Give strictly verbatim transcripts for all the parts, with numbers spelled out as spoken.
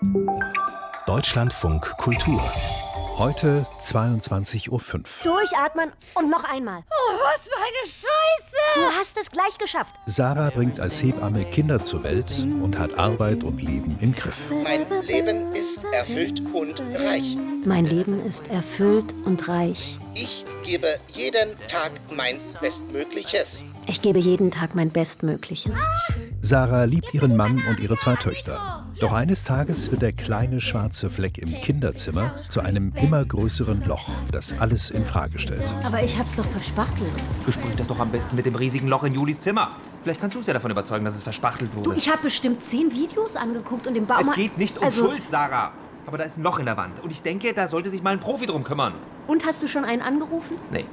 Deutschlandfunk Kultur. Heute zweiundzwanzig Uhr fünf. Durchatmen und noch einmal. Oh, was für eine Scheiße! Du hast es gleich geschafft. Sarah bringt als Hebamme Kinder zur Welt und hat Arbeit und Leben im Griff. Mein Leben ist erfüllt und reich. Mein Leben ist erfüllt und reich. Ich gebe jeden Tag mein Bestmögliches. Ich gebe jeden Tag mein Bestmögliches. Sarah liebt ihren Mann und ihre zwei Töchter. Doch eines Tages wird der kleine schwarze Fleck im Kinderzimmer zu einem immer größeren Loch, das alles in Frage stellt. Aber ich hab's doch verspachtelt. Besprüht das doch am besten mit dem riesigen Loch in Julis Zimmer. Vielleicht kannst du es ja davon überzeugen, dass es verspachtelt wurde. Du, ich habe bestimmt zehn Videos angeguckt und im Baumarkt... Es geht nicht um also, Schuld, Sarah. Aber da ist ein Loch in der Wand. Und ich denke, da sollte sich mal ein Profi drum kümmern. Und hast du schon einen angerufen? Nee.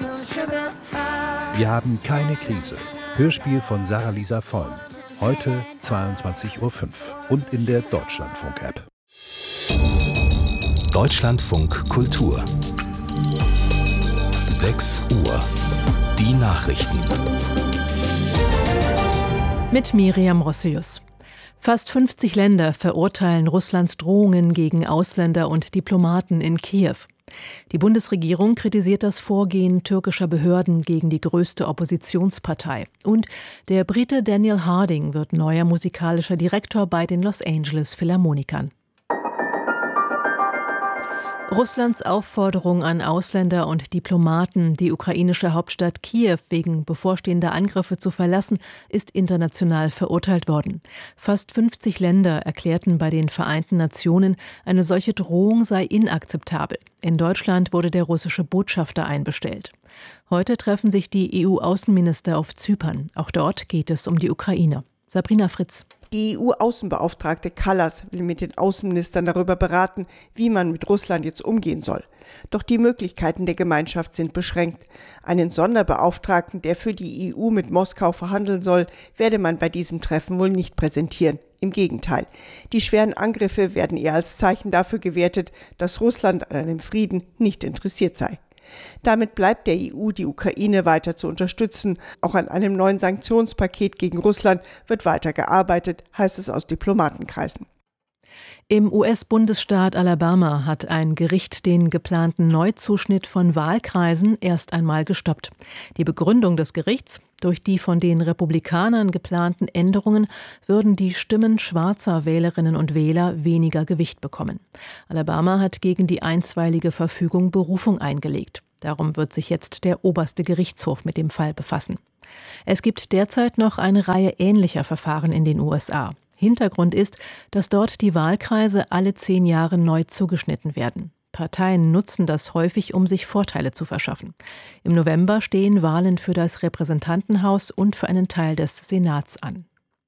Wir haben keine Krise. Hörspiel von Sarah-Lisa Vollm. Heute zweiundzwanzig Uhr fünf und in der Deutschlandfunk-App. Deutschlandfunk Kultur. sechs Uhr. Die Nachrichten. Mit Miriam Rossius. Fast fünfzig Länder verurteilen Russlands Drohungen gegen Ausländer und Diplomaten in Kiew. Die Bundesregierung kritisiert das Vorgehen türkischer Behörden gegen die größte Oppositionspartei. Und der Brite Daniel Harding wird neuer musikalischer Direktor bei den Los Angeles Philharmonikern. Russlands Aufforderung an Ausländer und Diplomaten, die ukrainische Hauptstadt Kiew wegen bevorstehender Angriffe zu verlassen, ist international verurteilt worden. Fast fünfzig Länder erklärten bei den Vereinten Nationen, eine solche Drohung sei inakzeptabel. In Deutschland wurde der russische Botschafter einbestellt. Heute treffen sich die E U-Außenminister auf Zypern. Auch dort geht es um die Ukraine. Sabrina Fritz. Die E U-Außenbeauftragte Kallas will mit den Außenministern darüber beraten, wie man mit Russland jetzt umgehen soll. Doch die Möglichkeiten der Gemeinschaft sind beschränkt. Einen Sonderbeauftragten, der für die E U mit Moskau verhandeln soll, werde man bei diesem Treffen wohl nicht präsentieren. Im Gegenteil. Die schweren Angriffe werden eher als Zeichen dafür gewertet, dass Russland an einem Frieden nicht interessiert sei. Damit bleibt der E U, die Ukraine weiter zu unterstützen. Auch an einem neuen Sanktionspaket gegen Russland wird weiter gearbeitet, heißt es aus Diplomatenkreisen. Im U S-Bundesstaat Alabama hat ein Gericht den geplanten Neuzuschnitt von Wahlkreisen erst einmal gestoppt. Die Begründung des Gerichts: Durch die von den Republikanern geplanten Änderungen würden die Stimmen schwarzer Wählerinnen und Wähler weniger Gewicht bekommen. Alabama hat gegen die einstweilige Verfügung Berufung eingelegt. Darum wird sich jetzt der oberste Gerichtshof mit dem Fall befassen. Es gibt derzeit noch eine Reihe ähnlicher Verfahren in den U S A. Hintergrund ist, dass dort die Wahlkreise alle zehn Jahre neu zugeschnitten werden. Parteien nutzen das häufig, um sich Vorteile zu verschaffen. Im November stehen Wahlen für das Repräsentantenhaus und für einen Teil des Senats an.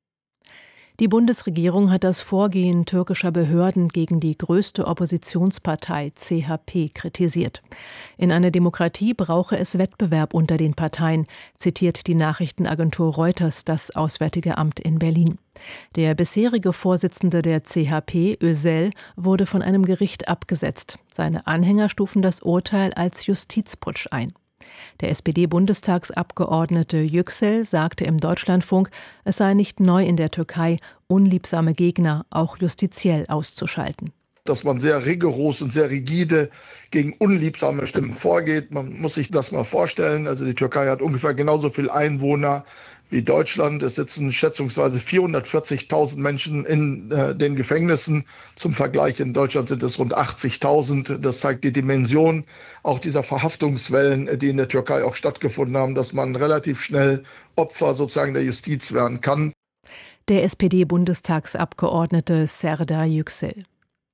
Die Bundesregierung hat das Vorgehen türkischer Behörden gegen die größte Oppositionspartei C H P kritisiert. In einer Demokratie brauche es Wettbewerb unter den Parteien, zitiert die Nachrichtenagentur Reuters das Auswärtige Amt in Berlin. Der bisherige Vorsitzende der C H P, Özel, wurde von einem Gericht abgesetzt. Seine Anhänger stufen das Urteil als Justizputsch ein. Der S P D-Bundestagsabgeordnete Yüksel sagte im Deutschlandfunk, es sei nicht neu in der Türkei, unliebsame Gegner auch justiziell auszuschalten. Dass man sehr rigoros und sehr rigide gegen unliebsame Stimmen vorgeht. Man muss sich das mal vorstellen. Also die Türkei hat ungefähr genauso viele Einwohner wie Deutschland. Es sitzen schätzungsweise vierhundertvierzigtausend Menschen in äh, den Gefängnissen. Zum Vergleich, in Deutschland sind es rund achtzigtausend. Das zeigt die Dimension auch dieser Verhaftungswellen, die in der Türkei auch stattgefunden haben, dass man relativ schnell Opfer sozusagen der Justiz werden kann. Der S P D-Bundestagsabgeordnete Serdar Yüksel.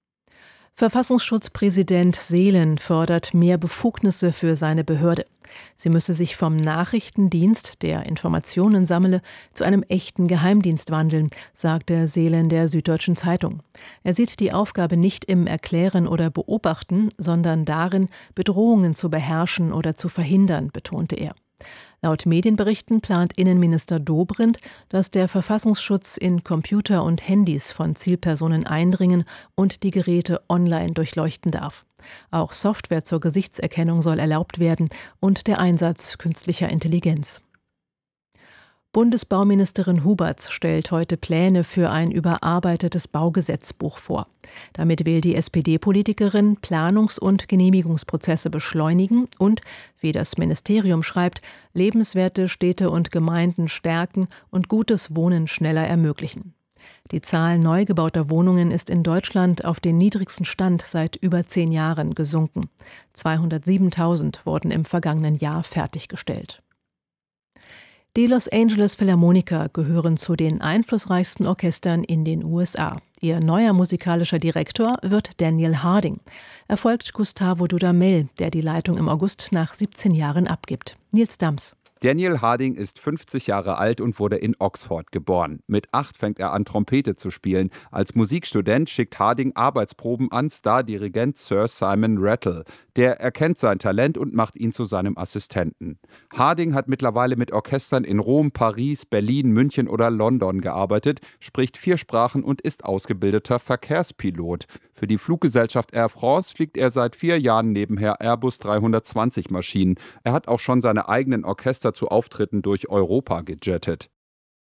Verfassungsschutzpräsident Seelen fordert mehr Befugnisse für seine Behörde. Sie müsse sich vom Nachrichtendienst, der Informationen sammle, zu einem echten Geheimdienst wandeln, sagte Seelen der Süddeutschen Zeitung. Er sieht die Aufgabe nicht im Erklären oder Beobachten, sondern darin, Bedrohungen zu beherrschen oder zu verhindern, betonte er. Laut Medienberichten plant Innenminister Dobrindt, dass der Verfassungsschutz in Computer und Handys von Zielpersonen eindringen und die Geräte online durchleuchten darf. Auch Software zur Gesichtserkennung soll erlaubt werden und der Einsatz künstlicher Intelligenz. Bundesbauministerin Huberts stellt heute Pläne für ein überarbeitetes Baugesetzbuch vor. Damit will die S P D-Politikerin Planungs- und Genehmigungsprozesse beschleunigen und, wie das Ministerium schreibt, lebenswerte Städte und Gemeinden stärken und gutes Wohnen schneller ermöglichen. Die Zahl neu gebauter Wohnungen ist in Deutschland auf den niedrigsten Stand seit über zehn Jahren gesunken. zweihundertsiebentausend wurden im vergangenen Jahr fertiggestellt. Die Los Angeles Philharmoniker gehören zu den einflussreichsten Orchestern in den U S A. Ihr neuer musikalischer Direktor wird Daniel Harding. Er folgt Gustavo Dudamel, der die Leitung im August nach siebzehn Jahren abgibt. Nils Dams. Daniel Harding ist fünfzig Jahre alt und wurde in Oxford geboren. Mit acht fängt er an, Trompete zu spielen. Als Musikstudent schickt Harding Arbeitsproben an Stardirigent Sir Simon Rattle. Der erkennt sein Talent und macht ihn zu seinem Assistenten. Harding hat mittlerweile mit Orchestern in Rom, Paris, Berlin, München oder London gearbeitet, spricht vier Sprachen und ist ausgebildeter Verkehrspilot. Für die Fluggesellschaft Air France fliegt er seit vier Jahren nebenher Airbus dreihundertzwanzig Maschinen. Er hat auch schon seine eigenen Orchester zu Auftritten durch Europa gejettet.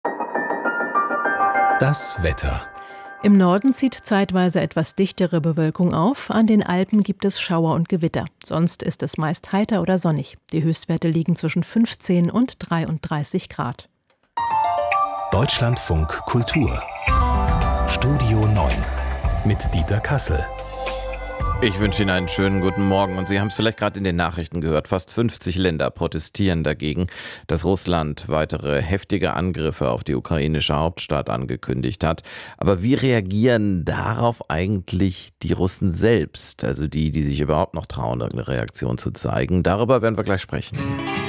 Das Wetter. Im Norden zieht zeitweise etwas dichtere Bewölkung auf. An den Alpen gibt es Schauer und Gewitter. Sonst ist es meist heiter oder sonnig. Die Höchstwerte liegen zwischen fünfzehn und dreiunddreißig Grad. Deutschlandfunk Kultur. Studio neun mit Dieter Kassel. Ich wünsche Ihnen einen schönen guten Morgen und Sie haben es vielleicht gerade in den Nachrichten gehört. Fast fünfzig Länder protestieren dagegen, dass Russland weitere heftige Angriffe auf die ukrainische Hauptstadt angekündigt hat. Aber wie reagieren darauf eigentlich die Russen selbst? Also die, die sich überhaupt noch trauen, eine Reaktion zu zeigen. Darüber werden wir gleich sprechen.